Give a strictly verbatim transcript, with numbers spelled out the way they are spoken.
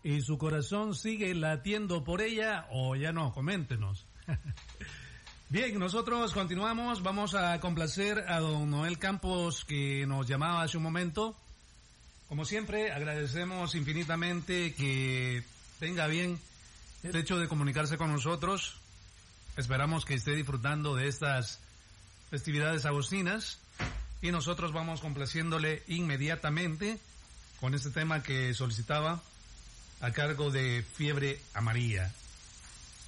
y su corazón sigue latiendo por ella o ya no, coméntenos. Bien, nosotros continuamos, vamos a complacer a don Noel Campos que nos llamaba hace un momento. Como siempre, agradecemos infinitamente que tenga bien el hecho de comunicarse con nosotros. Esperamos que esté disfrutando de estas festividades agostinas y nosotros vamos complaciéndole inmediatamente con este tema que solicitaba a cargo de Fiebre Amarilla.